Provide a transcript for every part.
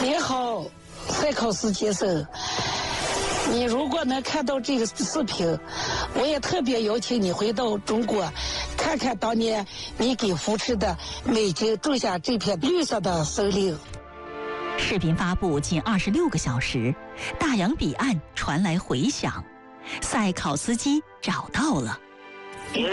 你好，赛考斯先生，你如果能看到这个视频，我也特别邀请你回到中国，看看当年你给扶持的美军种下这片绿色的森林。 视频发布仅26个小时，大洋彼岸传来回响，赛考斯基找到了。 殷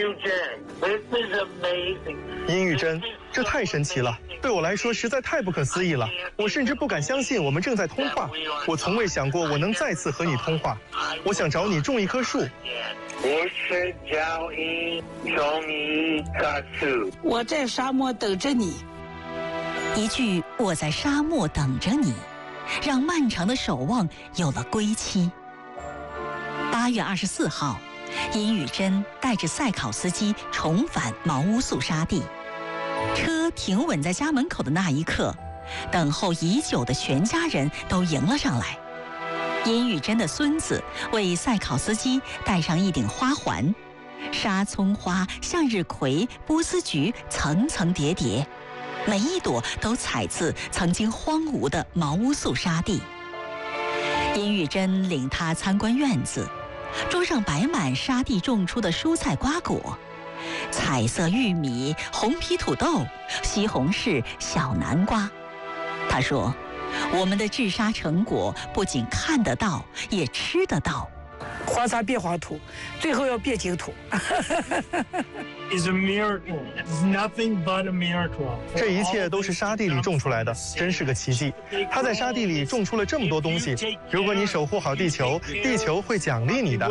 玉珍，这太神奇了，对我来说实在太不可思议了。我甚至不敢相信我们正在通话。我从未想过我能再次和你通话。我想找你种一棵树。 我在沙漠等着你。 一句“我在沙漠等着你”，让漫长的守望有了归期。8月24号。殷玉珍带着赛考斯基重返茅屋肃沙地，车停稳在家门口的那一刻，等候已久的全家人都迎了上来。殷玉珍的孙子为赛考斯基戴上一顶花环，沙葱花、向日葵、波斯菊层层叠叠，每一朵都采自曾经荒芜的茅屋肃沙地。殷玉珍领他参观院子。桌上摆满沙地种出的蔬菜瓜果，彩色玉米、红皮土豆、西红柿、小南瓜。他说：“我们的治沙成果不仅看得到，也吃得到。 黄沙变黄土，最后要变净土。 Is a miracle. It's nothing but a miracle. 这一切都是沙地里种出来的，真是个奇迹。他在沙地里种出了这么多东西。如果你守护好地球，地球会奖励你的。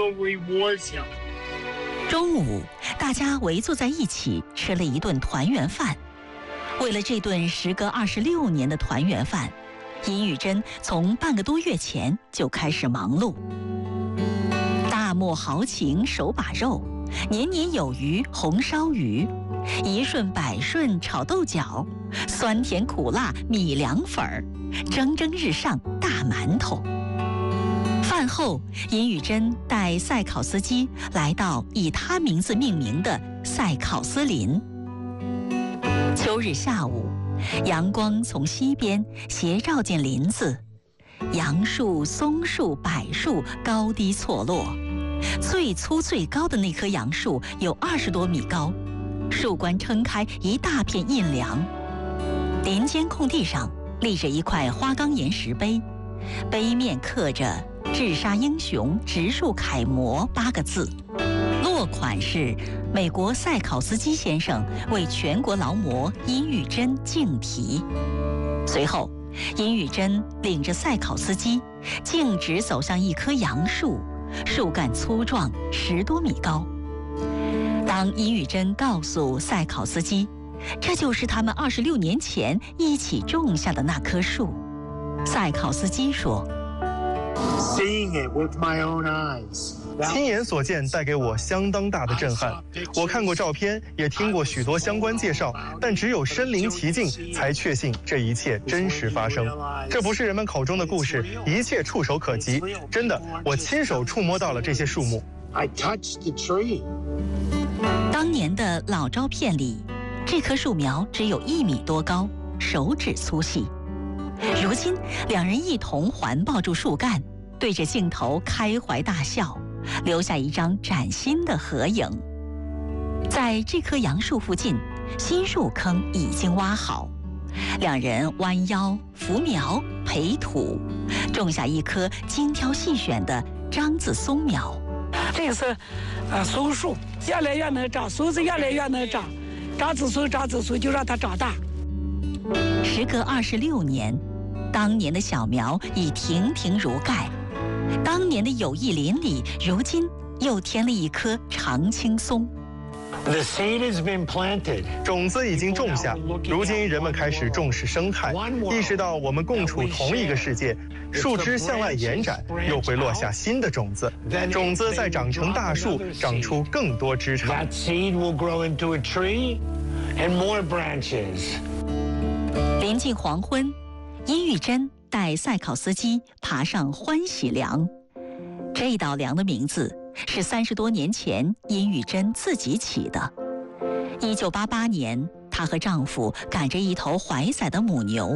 中午，大家围坐在一起吃了一顿团圆饭。为了这顿时隔26年的团圆饭，殷玉珍从半个多月前就开始忙碌。大漠豪情手把肉，年年有余红烧鱼，一顺百顺炒豆角，酸甜苦辣米凉粉儿，蒸蒸日上大馒头。饭后，殷玉珍带赛考斯基来到以他名字命名的赛考斯林。秋日下午，阳光从西边斜照进林子，杨树、松树、柏树高低错落。最粗最高的那棵杨树有20多米高，树冠撑开一大片阴凉。林间空地上立着一块花岗岩石碑，碑面刻着“治沙英雄植树楷模”8个字，落款是美国赛考斯基先生为全国劳模殷玉珍敬题。随后，殷玉珍领着赛考斯基径直走向一棵杨树，树干粗壮，10多米高。当殷玉珍告诉赛考斯基，这就是他们26年前一起种下的那棵树，赛考斯基说：“ Seeing it with my own eyes. 亲眼所见带给我相当大的震撼。我看过照片，也听过许多相关介绍，但只有身临其境才确信这一切真实发生。这不是人们口中的故事，一切触手可及。真的，我亲手触摸到了这些树木。” I touched the tree. 当年的老照片里，这棵树苗只有1米多高，手指粗细。如今，两人一同环抱住树干，对着镜头开怀大笑，留下一张崭新的合影。在这棵杨树附近，新树坑已经挖好，两人弯腰扶苗培土，种下一棵精挑细选的樟子松苗。 这个是松树，越来越能长，松子越来越能长，长子松就让它长大。 时隔26年，当年的小苗已亭亭如盖，当年的友谊林里，如今又添了一棵常青松。 The seed has been planted. 种子已经种下，如今人们开始重视生态，意识到我们共处同一个世界。树枝向外延展，又会落下新的种子，种子再长成大树，长出更多枝杈。 That seed will grow into a tree and more branches. 临近黄昏，殷玉珍带赛考斯基爬上欢喜梁。这道梁的名字是30多年前殷玉珍自己起的。1988年，她和丈夫赶着一头怀崽的母牛，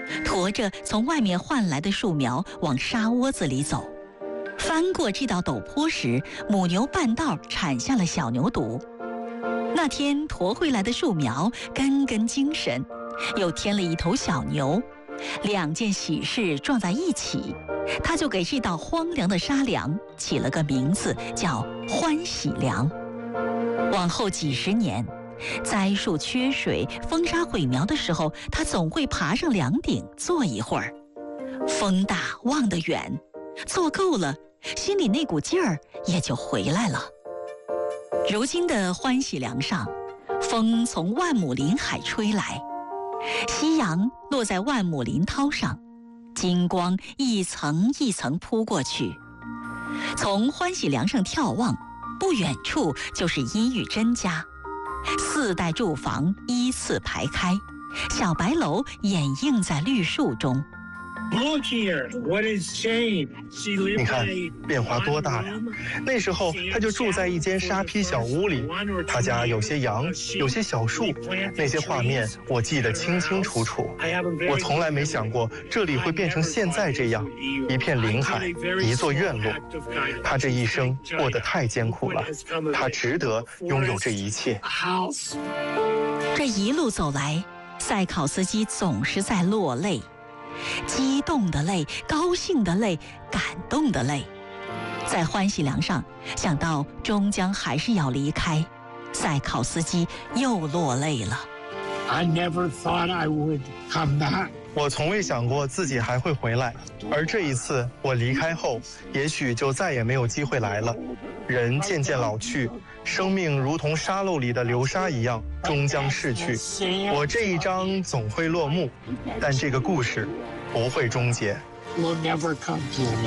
驮着从外面换来的树苗往沙窝子里走。翻过这道陡坡时，母牛半道产下了小牛犊。那天驮回来的树苗根根精神，又添了一头小牛，2件喜事撞在一起，他就给这道荒凉的沙梁起了个名字，叫欢喜梁。往后几十年，栽树缺水、风沙毁苗的时候，他总会爬上梁顶坐一会儿。风大望得远，坐够了，心里那股劲儿也就回来了。如今的欢喜梁上，风从万亩林海吹来，夕阳落在万亩林涛上，金光一层一层扑过去。从欢喜梁上眺望，不远处就是殷玉珍家，4代住房依次排开，小白楼掩映在绿树中。 Look here, what is shame? She lived 你看变化多大呀！那时候他就住在一间沙坯小屋里，他家有些羊，有些小树，那些画面我记得清清楚楚。我从来没想过这里会变成现在这样，一片林海，一座院落。他这一生过得太艰苦了，他值得拥有这一切。 这一路走来，塞考斯基总是在落泪。激动的泪，高兴的泪，感动的泪，在欢喜梁上想到终将还是要离开，塞考斯基又落泪了。 I never thought I would come back. 我从未想过自己还会回来，而这一次我离开后，也许就再也没有机会来了。人渐渐老去，生命如同沙漏里的流沙一样，终将逝去。我这一章总会落幕，但这个故事不会终结。 Will never come to an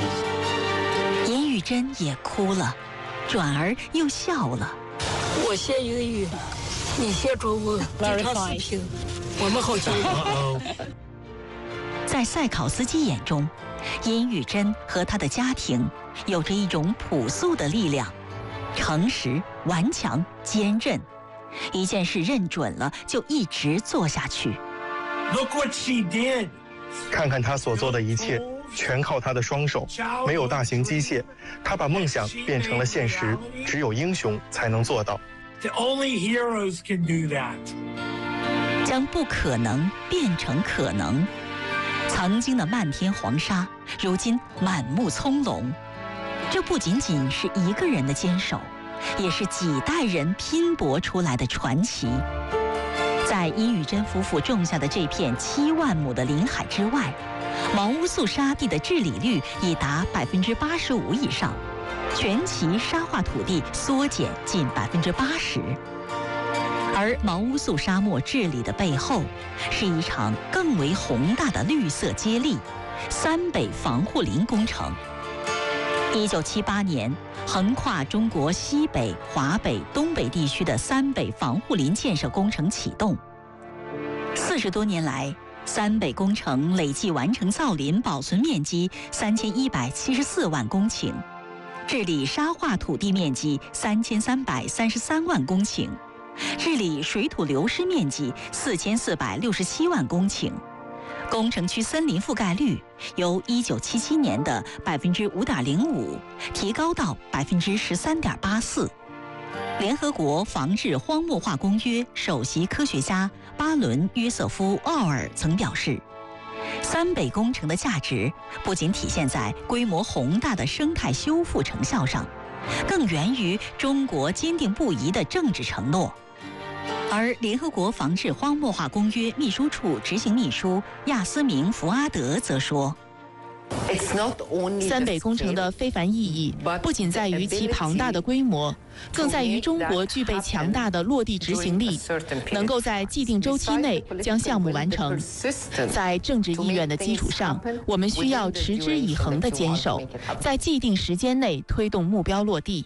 end. 殷玉珍也哭了，转而又笑了。 我写英语，你写中文，这场视频我们好久了。 在塞考斯基眼中，殷玉珍和他的家庭有着一种朴素的力量，诚实、顽强、坚韧。一件事认准了，就一直做下去。 Look what she did. 看看他所做的一切，全靠他的双手，没有大型机械，他把梦想变成了现实，只有英雄才能做到。 The only heroes can do that. 将不可能变成可能。曾经的漫天黄沙，如今满目葱茏。这不仅仅是一个人的坚守，也是几代人拼搏出来的传奇。在殷玉珍夫妇种下的这片7万亩的林海之外，毛乌素沙地的治理率已达85%以上，全旗沙化土地缩减近80%。而毛乌素沙漠治理的背后，是一场更为宏大的绿色接力——三北防护林工程。1978年，横跨中国西北、华北、东北地区的三北防护林建设工程启动。40多年来，三北工程累计完成造林保存面积3174万公顷，治理沙化土地面积3333万公顷，治理水土流失面积4467万公顷。工程区森林覆盖率由1977年的5.05%提高到13.84%。联合国防治荒漠化公约首席科学家巴伦·约瑟夫·奥尔曾表示，三北工程的价值不仅体现在规模宏大的生态修复成效上，更源于中国坚定不移的政治承诺。而联合国防治荒漠化公约秘书处执行秘书亚斯明·福阿德则说， 三北工程的非凡意义不仅在于其庞大的规模，更在于中国具备强大的落地执行力，能够在既定周期内将项目完成。在政治意愿的基础上，我们需要持之以恒的坚守，在既定时间内推动目标落地。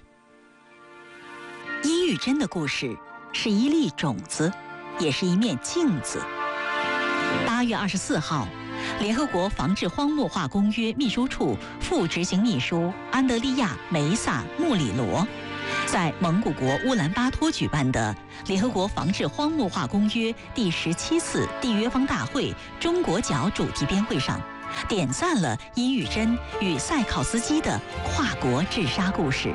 殷玉珍的故事是一粒种子，也是一面镜子。8月24号，联合国防治荒漠化公约秘书处副执行秘书安德利亚·梅萨·穆里罗在蒙古国乌兰巴托举办的联合国防治荒漠化公约第17次缔约方大会中国角主题编会上，点赞了殷玉珍与赛考斯基的跨国治沙故事。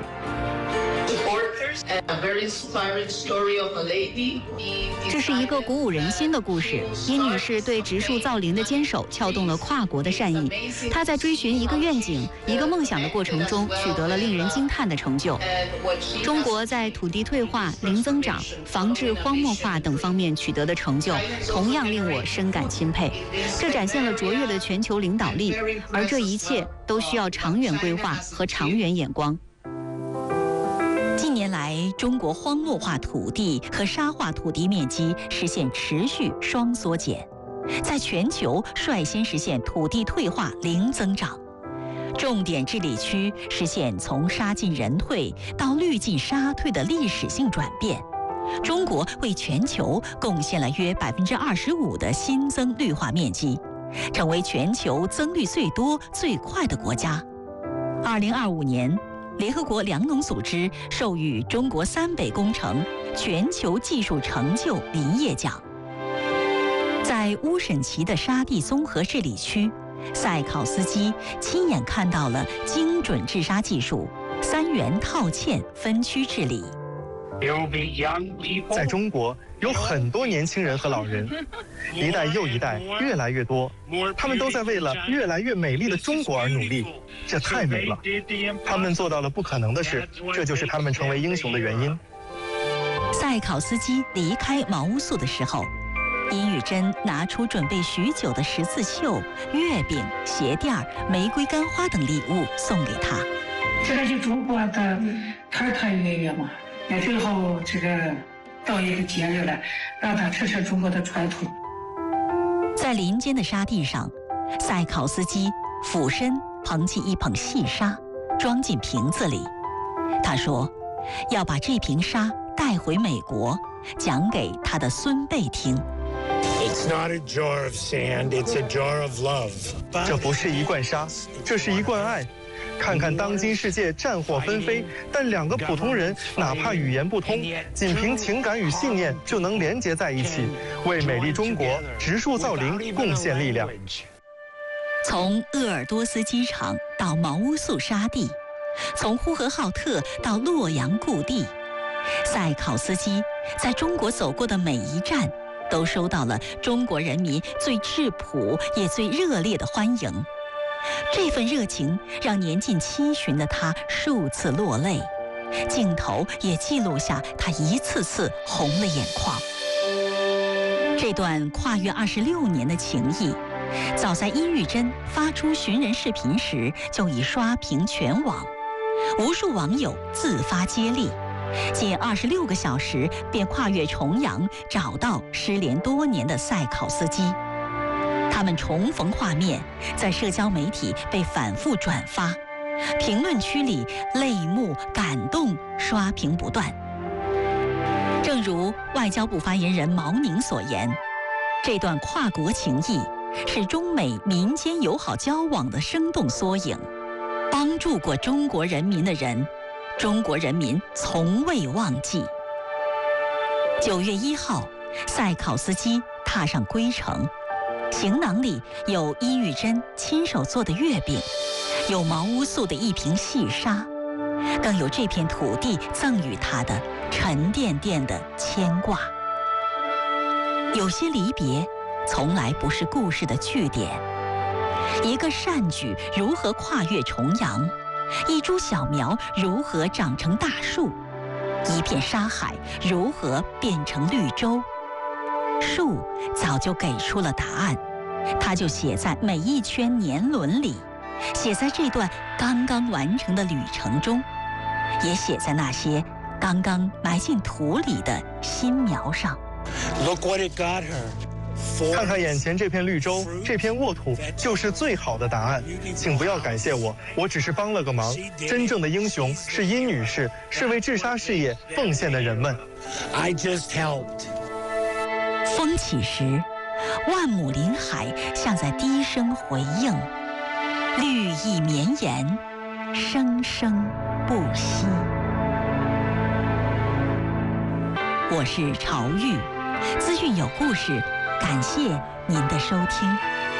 这是一个鼓舞人心的故事。殷女士对植树造林的坚守，撬动了跨国的善意。她在追寻一个愿景、一个梦想的过程中，取得了令人惊叹的成就。中国在土地退化、零增长、防治荒漠化等方面取得的成就，同样令我深感钦佩。这展现了卓越的全球领导力，而这一切都需要长远规划和长远眼光。 近年来，中国荒漠化土地和沙化土地面积实现持续双缩减，在全球率先实现土地退化零增长。重点治理区实现从沙进人退到绿进沙退的历史性转变。中国为全球贡献了约25%的新增绿化面积，成为全球增绿最多、最快的国家。2025年。联合国粮农组织授予中国三北工程全球技术成就林业奖。在乌审旗的沙地综合治理区，赛考斯基亲眼看到了精准治沙技术3元套嵌分区治理。 在中国，有很多年轻人和老人，一代又一代，越来越多，他们都在为了越来越美丽的中国而努力，这太美了。他们做到了不可能的事，这就是他们成为英雄的原因。 赛考斯基离开毛乌素的时候，殷玉珍拿出准备许久的十字绣、月饼、鞋垫、玫瑰干花等礼物送给他。 这个是中国的团团圆圆嘛。最后这个到一个节日了，让他吃吃中国的传统。 在林间的沙地上，赛考斯基俯身捧起一捧细沙，装进瓶子里。他说，要把这瓶沙带回美国，讲给他的孙辈听。 It's not a jar of sand, it's a jar of love. 这不是一罐沙，这是一罐爱。看看当今世界战火纷飞，但两个普通人哪怕语言不通，仅凭情感与信念就能连结在一起，为美丽中国植树造林贡献力量。 从鄂尔多斯机场到毛乌素沙地，从呼和浩特到洛阳故地，赛考斯基在中国走过的每一站，都收到了中国人民最质朴也最热烈的欢迎。这份热情让年近70的他数次落泪，镜头也记录下他一次次红了眼眶。这段跨越26年的情谊，早在殷玉珍发出寻人视频时就已刷屏全网，无数网友自发接力，仅26个小时便跨越重洋，找到失联多年的赛考斯基。他们重逢画面，在社交媒体被反复转发，评论区里泪目、感动刷屏不断。正如外交部发言人毛宁所言，这段跨国情谊是中美民间友好交往的生动缩影。帮助过中国人民的人，中国人民从未忘记。9月1号，赛考斯基踏上归程。行囊里有殷玉珍亲手做的月饼，有毛乌素的一瓶细沙，更有这片土地赠予他的沉甸甸的牵挂。有些离别，从来不是故事的句点。一个善举如何跨越重洋？一株小苗如何长成大树？一片沙海如何变成绿洲？树早就给出了答案，它就写在每一圈年轮里，写在这段刚刚完成的旅程中，也写在那些刚刚埋进土里的新苗上。 Look what it got her. 看看眼前这片绿洲，这片沃土就是最好的答案。请不要感谢我，我只是帮了个忙。真正的英雄是殷女士，是为治沙事业奉献的人们。 I just helped. 风起时，万亩林海像在低声回应，绿意绵延，生生不息。 我是朝玉，资讯有故事，感谢您的收听。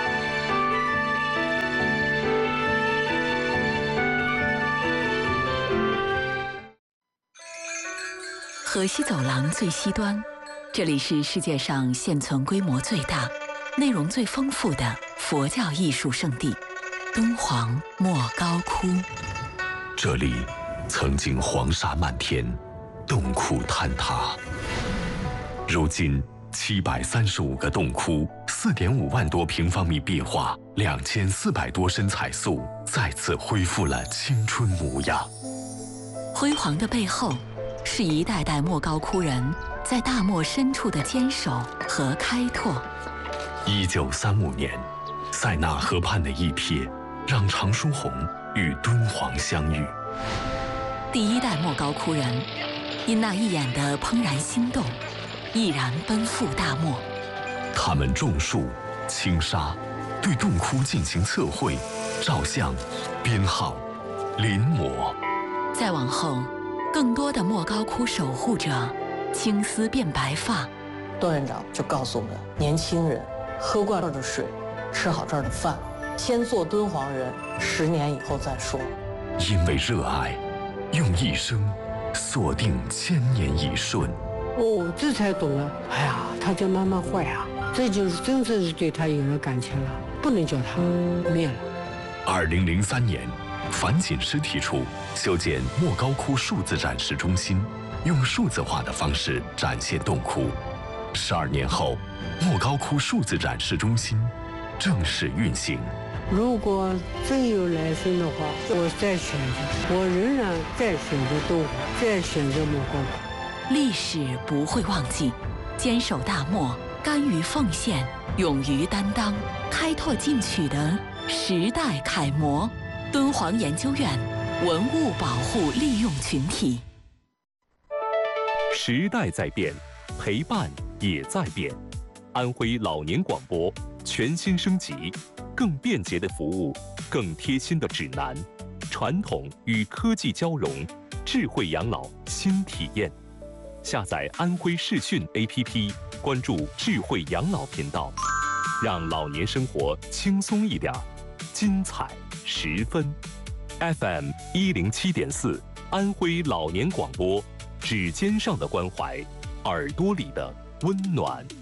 河西走廊最西端，这里是世界上现存规模最大、内容最丰富的佛教艺术圣地——敦煌莫高窟。 这里曾经黄沙漫天，洞窟坍塌。如今735个洞窟，4.5万多平方米壁画，2400多身彩塑，再次恢复了青春模样。 辉煌的背后，是一代代莫高窟人在大漠深处的坚守和开拓。 1935年，塞纳河畔的一瞥，让常书鸿与敦煌相遇。 第一代莫高窟人，因那一眼的怦然心动，毅然奔赴大漠。 他们种树、清沙，对洞窟进行测绘、照相、编号、临摹。 再往后，更多的莫高窟守护者，青丝变白发。 段院长就告诉我们，年轻人喝惯这儿的水，吃好这儿的饭，先做敦煌人，10年以后再说。 因为热爱，用一生锁定1000年一瞬。 哦，这才懂了。哎呀，他叫妈妈坏啊，这就是真正是对他有了感情了，不能叫他灭了。 2003年，樊锦诗提出修建莫高窟数字展示中心，用数字化的方式展现洞窟。12年后，莫高窟数字展示中心正式运行。 如果真有来生的话，我再选择，我仍然再选择敦煌，再选择莫高窟。 历史不会忘记，坚守大漠，甘于奉献，勇于担当，开拓进取的时代楷模。敦煌研究院文物保护利用群体。 时代在变，陪伴也在变。安徽老年广播全新升级，更便捷的服务，更贴心的指南，传统与科技交融，智慧养老新体验。下载安徽视讯 APP， 关注智慧养老频道，让老年生活轻松一点，精彩10分。FM 107.4，安徽老年广播，指尖上的关怀，耳朵里的温暖。